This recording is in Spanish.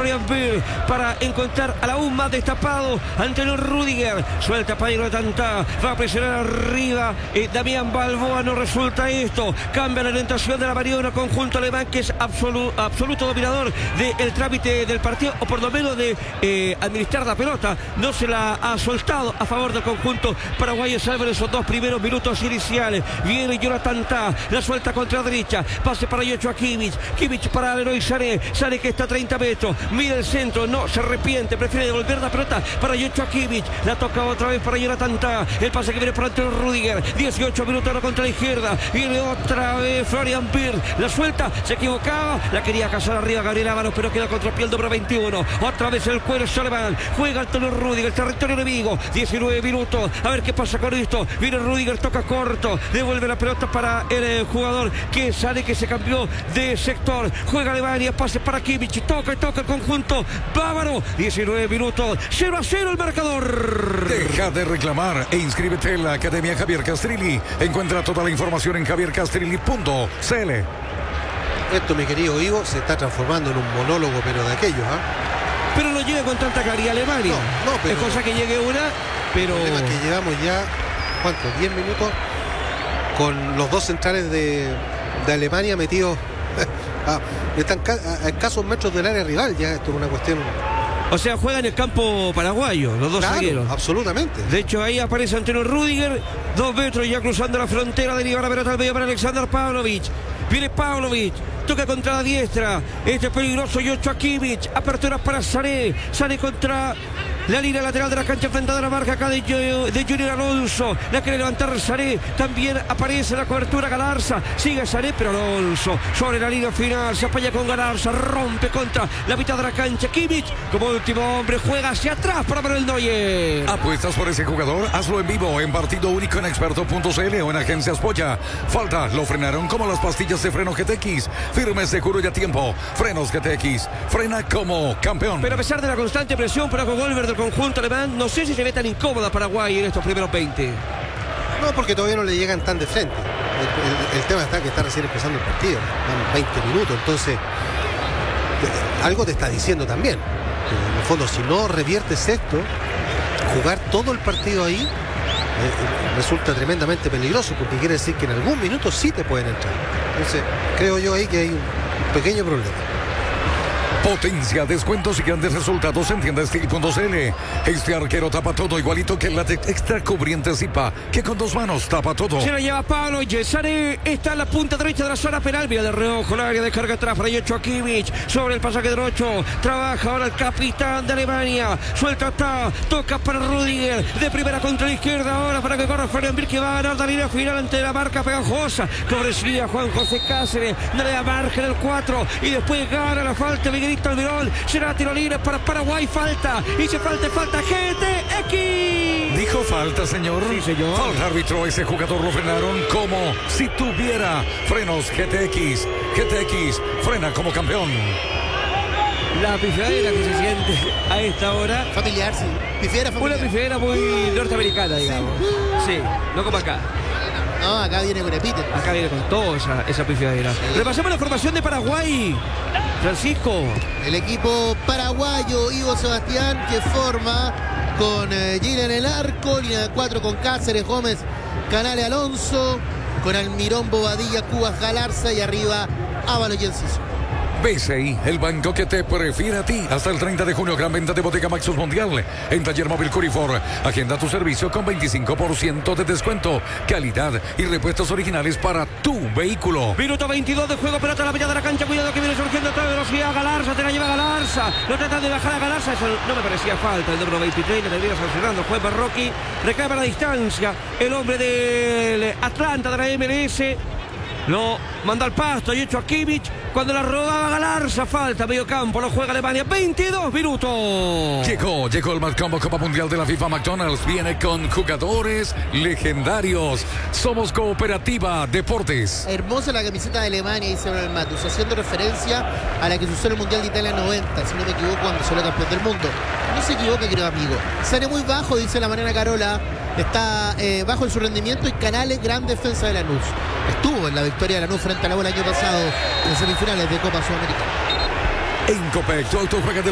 Florian Wirtz para encontrar al aún más destapado Antonio Rüdiger. Suelta para Tantá, va a presionar arriba Damián Balboa, no resulta esto. Cambia la orientación de la maniobra conjunto alemán, que es absoluto dominador del trámite del partido, o por lo menos de administrar la pelota. No se la ha soltado a favor del conjunto paraguayo, salvo en esos 2 primeros minutos iniciales. Viene Jonathan Tah, la suelta contra derecha, pase para Joshua Kimmich, Kimmich para Leroy Sané, Sané que está a 30 metros, mira el centro, no, se arrepiente, prefiere devolver la pelota para Joshua Kimmich, la toca otra vez para Jonathan Tah, el pase que viene para Antonio Rüdiger, 18 minutos ahora contra la izquierda, viene otra vez Florian Wirtz, la suelta, se equivocaba, la quería cazar arriba Gabriel Ábalos, pero queda contra piel número 21, otra vez el cuero alemán, juega Antonio Rüdiger, el territorio enemigo, 19 minutos, a ver qué pasa con esto, viene Rüdiger, toca corto, devuelve la pelota para el jugador que sale, que se cambió de sector, juega Alemania, pase para Kimmich, toca el conjunto bávaro, 19 minutos, 0-0 el marcador. Deja de reclamar e inscríbete en la Academia Javier Castrilli. Encuentra toda la información en javiercastrilli.cl. Esto, mi querido Ivo, se está transformando en un monólogo, pero de aquellos, Pero no llega con tanta claridad Alemania. No, pero es cosa que llegue una, pero... El problema es que llevamos ya, ¿cuánto? 10 minutos con los 2 centrales de Alemania metidos están a escasos metros del área rival. Ya esto es una cuestión... O sea, juega en el campo paraguayo, los 2 zagueros. Absolutamente. De hecho, ahí aparece Antonio Rüdiger, 2 metros ya cruzando la frontera, deriva la pelota al medio para Alexander Pavlovic. Viene Pavlovic, toca contra la diestra, este es peligroso Joshua Kimmich, apertura para Sané, Sané contra la línea lateral de la cancha, enfrentada a la marca acá de Junior Alonso, la quiere levantar Sané, también aparece la cobertura Galarza, sigue Sané, pero Alonso sobre la línea final, se apoya con Galarza, rompe contra la mitad de la cancha, Kimmich como último hombre, juega hacia atrás para Manuel Neuer. ¿Apuestas por ese jugador? Hazlo en vivo, en partido único en experto.cl o en Agencias Polla. Falta, lo frenaron como las pastillas de freno GTX, firme, seguro y a tiempo. Frenos GTX, frena como campeón. Pero a pesar de la constante presión para Golver del conjunto alemán, no sé si se ve tan incómoda Paraguay en estos primeros 20. No, porque todavía no le llegan tan de frente. El tema está que está recién empezando el partido, van 20 minutos, entonces algo te está diciendo también. En el fondo, si no reviertes esto, jugar todo el partido ahí resulta tremendamente peligroso, porque quiere decir que en algún minuto sí te pueden entrar. Entonces creo yo ahí que hay un pequeño problema. Potencia, descuentos y grandes resultados en tiendastil.cl. Este arquero tapa todo, igualito que el látex extra cubriente Zipa, que con 2 manos tapa todo. Se la lleva Pablo y Sané está en la punta derecha de la zona penal. Mira de reojo, la área de carga atrás para Joshua Kimmich sobre el pasaje derecho. Trabaja ahora el capitán de Alemania. Suelta está, toca para Rüdiger. De primera contra la izquierda ahora para que corra Florian Wirtz, que va a ganar la línea final ante la marca pegajosa. Cobrecía Juan José Cáceres. No le da margen el 4 y después gana la falta Miguelito Almirón. Será tiro libre para Paraguay. Falta. Dice falta GTX. ¿Dijo falta, señor? Sí, señor. Falta, árbitro. Ese jugador lo frenaron como si tuviera frenos GTX. GTX frena como campeón. La pifiadera que se siente a esta hora. Familiar, sí. Pifiera familiar. Una pifiadera muy norteamericana, digamos. Sí, no como acá. No, acá viene con epíteto. Acá viene con todo esa pifiadera. Repasemos la formación de Paraguay. Francisco. El equipo paraguayo, Ivo Sebastián, que forma con Gila en el arco, línea de 4 con Cáceres, Gómez, Canales, Alonso, con Almirón, Bobadilla, Cubas, Galarza y arriba Ábalos y Enciso. BCI, el banco que te prefiere a ti. Hasta el 30 de junio, gran venta de Bodega Maxus Mundial en Taller Móvil Curifor. Agenda tu servicio con 25% de descuento, calidad y repuestos originales para tu vehículo. Minuto 22 de juego, pelota a la mitad de la cancha. Cuidado que viene surgiendo a toda velocidad. Galarza, te la lleva Galarza. No trata de bajar a Galarza. Eso no me parecía falta. El número 23 le debería sancionando. Juez Barroqui recae para la distancia. El hombre del Atlanta de la MLS lo manda al pasto y hecho a Kimmich. Cuando la robaba Galarza, falta medio campo, lo juega Alemania, 22 minutos. Llegó el Mad Combo Copa Mundial de la FIFA McDonald's. Viene con jugadores legendarios. Somos Cooperativa Deportes. Hermosa la camiseta de Alemania, dice Manuel Matus, haciendo referencia a la que se usó en el Mundial de Italia 90, si no me equivoco, cuando salió campeón del mundo. No se equivoque, querido amigo. Sale muy bajo, dice la Mariana Carola. Está bajo en su rendimiento y Canales, gran defensa de Lanús. Estuvo en la victoria de Lanús frente a la U el año pasado en semifinales de Copa Sudamericana. En Copec, tu auto juega de